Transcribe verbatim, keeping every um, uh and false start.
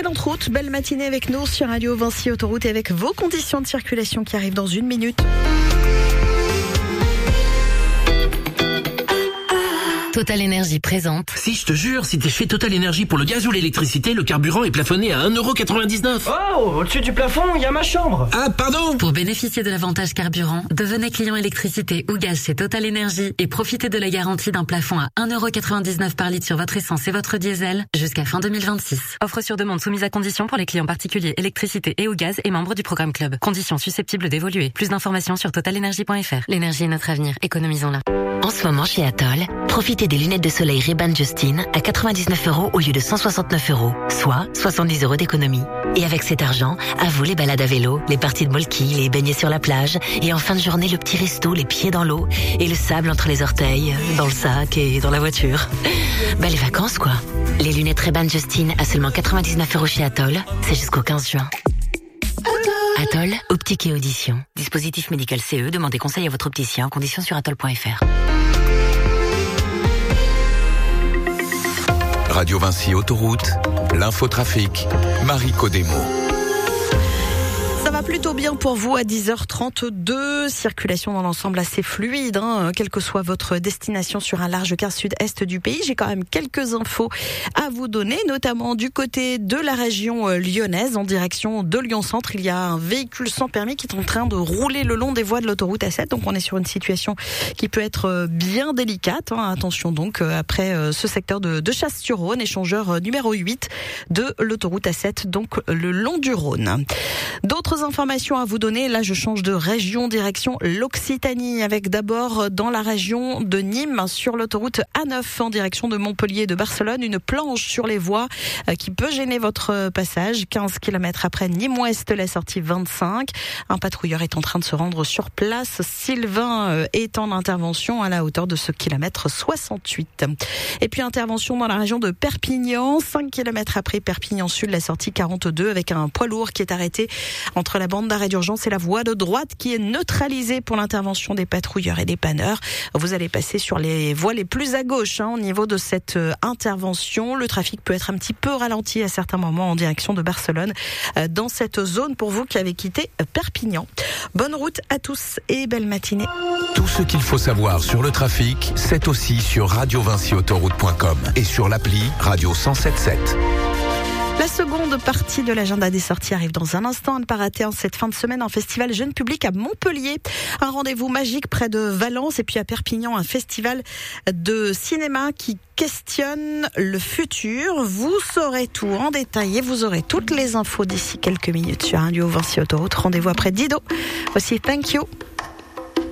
excellente route, belle matinée avec nous sur Radio Vinci Autoroute et avec vos conditions de circulation qui arrivent dans une minute. Total Énergie présente. Si, je te jure, si t'es chez Total Énergie pour le gaz ou l'électricité, le carburant est plafonné à un euro quatre-vingt-dix-neuf. Oh, au-dessus du plafond, il y a ma chambre. Ah, pardon. Pour bénéficier de l'avantage carburant, devenez client électricité ou gaz chez Total Énergie et profitez de la garantie d'un plafond à un euro quatre-vingt-dix-neuf par litre sur votre essence et votre diesel jusqu'à fin deux mille vingt-six. Offre sur demande soumise à condition pour les clients particuliers électricité et ou gaz et membres du programme Club. Conditions susceptibles d'évoluer. Plus d'informations sur total énergie point f r. L'énergie est notre avenir, économisons-la. En ce moment chez Atoll, profitez des lunettes de soleil Ray-Ban Justine à quatre-vingt-dix-neuf euros au lieu de cent soixante-neuf euros, soit soixante-dix euros d'économie. Et avec cet argent, à vous les balades à vélo, les parties de molki, les baignets sur la plage, et en fin de journée le petit resto, les pieds dans l'eau, et le sable entre les orteils, dans le sac et dans la voiture. Bah les vacances quoi. Les lunettes Ray-Ban Justine à seulement quatre-vingt-dix-neuf euros chez Atoll, c'est jusqu'au quinze juin. Atoll, optique et audition. Dispositif médical C E, demandez conseil à votre opticien, conditions sur atoll point f r. Radio Vinci Autoroute, l'infotrafic, Marie Codemo. Ça va plutôt bien pour vous à dix heures trente-deux. Circulation dans l'ensemble assez fluide, hein, quelle que soit votre destination sur un large quart sud-est du pays. J'ai quand même quelques infos à vous donner, notamment du côté de la région lyonnaise, en direction de Lyon-Centre. Il y a un véhicule sans permis qui est en train de rouler le long des voies de l'autoroute A sept. Donc on est sur une situation qui peut être bien délicate. Hein. Attention donc, après ce secteur de, de Chasse-sur-Rhône, échangeur numéro huit de l'autoroute A sept, donc le long du Rhône. D'autres informations à vous donner. Là, je change de région, direction l'Occitanie, avec d'abord dans la région de Nîmes, sur l'autoroute A neuf en direction de Montpellier et de Barcelone, une planche sur les voies qui peut gêner votre passage. quinze kilomètres après Nîmes-Ouest, la sortie vingt-cinq. Un patrouilleur est en train de se rendre sur place. Sylvain est en intervention à la hauteur de ce kilomètre soixante-huit. Et puis intervention dans la région de Perpignan, cinq kilomètres après Perpignan Sud, la sortie quarante-deux, avec un poids lourd qui est arrêté entre la bande d'arrêt d'urgence et la voie de droite qui est neutralisée pour l'intervention des patrouilleurs et des panneurs. Vous allez passer sur les voies les plus à gauche, hein, au niveau de cette euh, intervention. Le trafic peut être un petit peu ralenti à certains moments en direction de Barcelone, euh, dans cette zone pour vous qui avez quitté euh, Perpignan. Bonne route à tous et belle matinée. Tout ce qu'il faut savoir sur le trafic, c'est aussi sur radio vinci autoroute point com et sur l'appli Radio cent sept sept. La seconde partie de l'agenda des sorties arrive dans un instant. À ne pas rater en cette fin de semaine un festival jeune public à Montpellier. Un rendez-vous magique près de Valence et puis à Perpignan, un festival de cinéma qui questionne le futur. Vous saurez tout en détail et vous aurez toutes les infos d'ici quelques minutes sur Radio Vinci Autoroute. Rendez-vous après Dido. Voici Thank You.